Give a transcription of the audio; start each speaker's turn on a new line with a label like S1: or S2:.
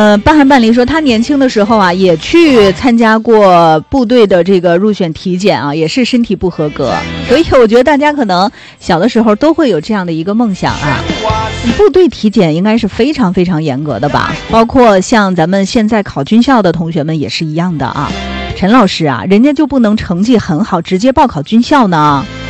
S1: 瘢痕伴离说，他年轻的时候啊，也去参加过部队的这个入选体检啊，也是身体不合格。所以我觉得大家可能小的时候都会有这样的一个梦想啊。部队体检应该是非常非常严格的吧，包括像咱们现在考军校的同学们也是一样的啊。陈老师啊，人家就不能成绩很好直接报考军校呢？